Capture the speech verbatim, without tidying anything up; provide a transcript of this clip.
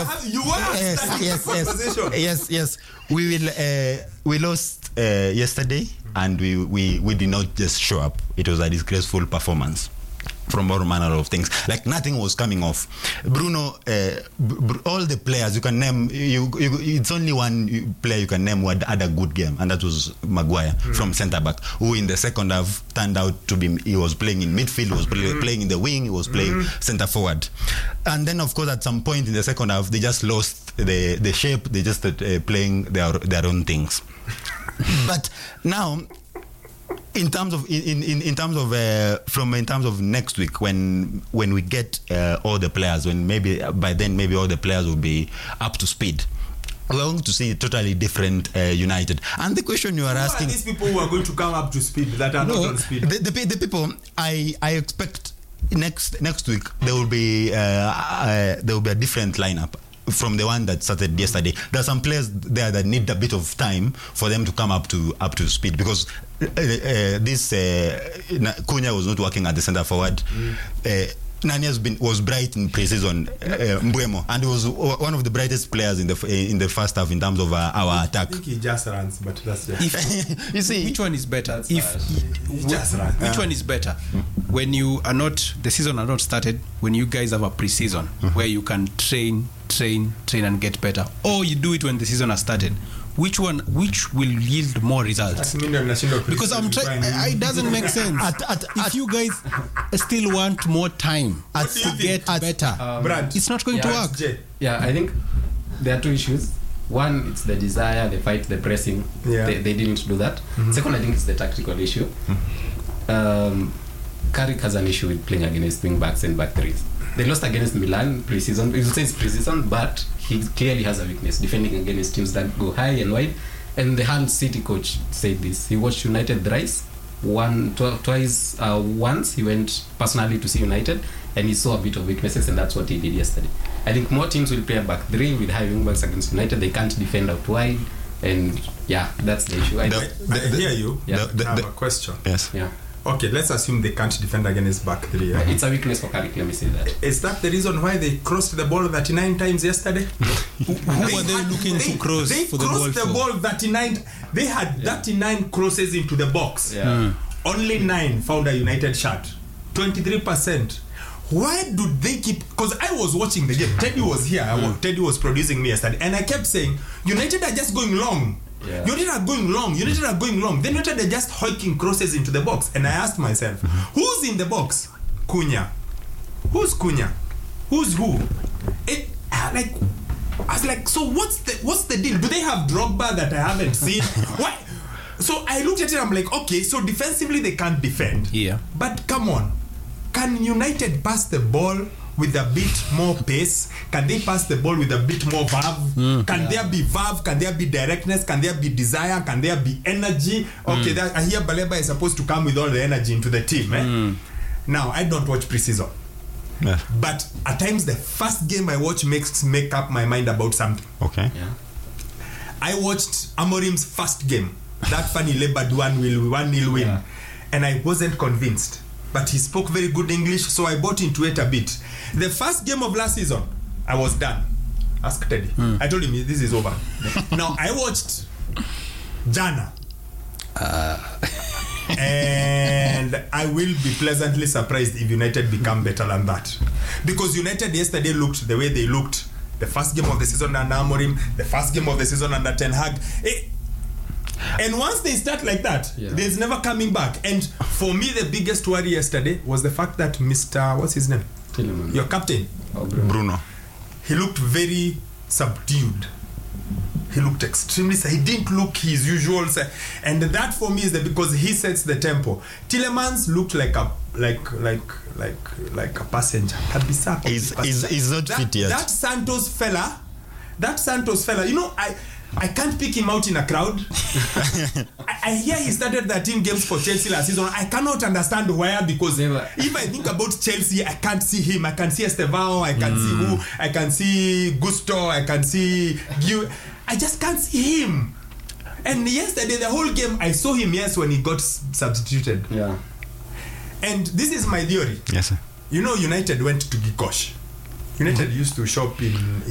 You were yes, yes, yes, yes, yes. We will. Uh, we lost uh, yesterday, and we, we we did not just show up. It was a disgraceful performance from all manner of things. Like nothing was coming off. Bruno, uh, b- all the players you can name, you, you, it's only one player you can name who had, had a good game, and that was Maguire mm. from centre back, who in the second half turned out to be, he was playing in midfield, he was play, mm. playing in the wing, he was playing mm. centre forward. And then of course at some point in the second half they just lost the, the shape, they just started uh, playing their, their own things. But now, in terms of in, in, in terms of uh, from in terms of next week, when when we get uh, all the players, when maybe uh, by then maybe all the players will be up to speed, we're going to see totally different uh, United. And the question you are who asking, are these people who are going to come up to speed that are no, not on speed? The, the, the people I I expect next next week there will be uh, uh, there will be a different lineup from the one that started yesterday. There are some players there that need a bit of time for them to come up to up to speed, because uh, uh, this uh, Cunha was not working at the centre forward. Mm. Uh, Nani has been was bright in pre-season, uh, Mbeumo, and he was one of the brightest players in the in the first half in terms of uh, our attack. I think he just runs, but that's just. If, you see, which one is better? That's if he just runs. Which yeah. one is better? Mm. When you are not, the season are not started, when you guys have a pre-season mm-hmm. where you can train, train, train and get better, or you do it when the season has started. Which one? Which will yield more results? Because I'm trying. It doesn't make sense. At, at, if at, you guys still want more time at, to get at, better, um, it's not going yeah, to work. J. Yeah, I think there are two issues. One, it's the desire, the fight, the pressing. Yeah. They, they didn't do that. Mm-hmm. Second, I think it's the tactical issue. Mm-hmm. Um, Carrick has an issue with playing against wing backs and back threes. They lost against Milan pre-season. You say it's pre-season, but he clearly has a weakness defending against teams that go high and wide. And the Hull City coach said this. He watched United thrice, one, tw- twice, uh, once he went personally to see United, and he saw a bit of weaknesses, and that's what he did yesterday. I think more teams will play a back three with high wing backs against United. They can't defend out wide, and yeah, that's the issue. I, the, the, I hear you. Yeah. The, the, I have a question. Yes. Yeah. Okay, let's assume they can't defend against back three. Yeah? It's a weakness for Carrick, let me say that. Is that the reason why they crossed the ball thirty-nine times yesterday? Who they were they had, looking they, to cross they for the ball? They crossed the ball thirty-nine. They had yeah. thirty-nine crosses into the box. Yeah. Mm. Only nine found a United shot. twenty-three percent. Why do they keep... Because I was watching the game. Teddy was here. Mm. Teddy was producing me yesterday. And I kept saying, United are just going long. Yeah. United are going long. United are going long. Then United are just hoiking crosses into the box. And I asked myself, who's in the box? Cunha. Who's Cunha? Who's who? It, like, I was like, so what's the what's the deal? Do they have Drogba that I haven't seen? Why? So I looked at it. I'm like, okay, so defensively they can't defend. Yeah. But come on, can United pass the ball with a bit more pace? Can they pass the ball with a bit more verve? Mm. Can yeah. there be verve? Can there be directness? Can there be desire? Can there be energy? Okay, mm. that, I hear Baleba is supposed to come with all the energy into the team. Eh? Mm. Now, I don't watch pre-season. Yeah. But at times, the first game I watch makes make up my mind about something. Okay. Yeah. I watched Amorim's first game. That funny Lebad one will one nil win. Yeah. And I wasn't convinced. But he spoke very good English, so I bought into it a bit. The first game of last season, I was done. Ask Teddy. Mm. I told him this is over. Now I watched Jana. Uh. And I will be pleasantly surprised if United become better than that. Because United yesterday looked the way they looked. The first game of the season under Amorim, the first game of the season under Ten Hag. It, and once they start like that, yeah. there's never coming back. And for me, the biggest worry yesterday was the fact that Mister What's his name? Tielemans. Your captain. Oh, Bruno. Bruno. He looked very subdued. He looked extremely... He didn't look his usual... And that for me is that because he sets the tempo. Tielemans looked like a like like like like a passenger. He's, he's, he's not that, fit yet. That Santos fella, that Santos fella, you know, I... I can't pick him out in a crowd. I, I hear he started thirteen games for Chelsea last season. I cannot understand why, because if I think about Chelsea, I can't see him. I can see Estevao, I can mm. see who, I can see Gusto, I can see Gui. I just can't see him. And yesterday, the whole game, I saw him, yes, when he got substituted. Yeah. And this is my theory. Yes, sir. You know, United went to Gikosh. United mm-hmm. used to shop in